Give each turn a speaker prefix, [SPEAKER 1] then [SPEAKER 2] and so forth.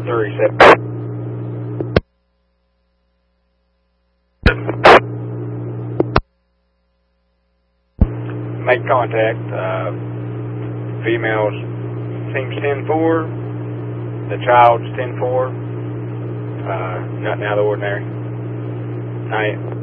[SPEAKER 1] 37. Make contact. Females seems 10-4. The child's 10-4. Nothing out of the ordinary. Night.